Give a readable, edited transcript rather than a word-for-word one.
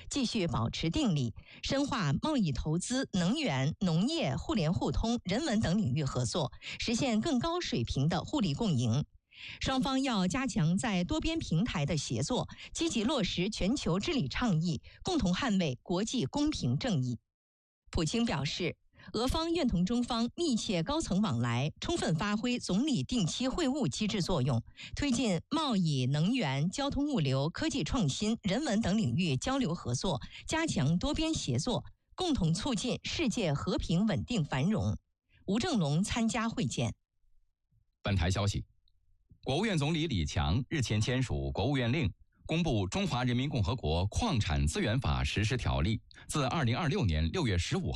继续保持定力，深化贸易投资、能源、农业、互联互通、人文等领域合作，实现更高水平的互利共赢。双方要加强在多边平台的协作，积极落实全球治理倡议，共同捍卫国际公平正义。普京表示，俄方愿同中方密切高层往来，充分发挥总理定期会晤机制作用，推进贸易、能源、交通物流、科技创新、人文等领域交流合作，加强多边协作，共同促进世界和平稳定繁荣。吴正龙参加会见。 本台消息，国务院总理李强日前签署国务院令，公布《中华人民共和国矿产资源法》实施条例，自2026年6月15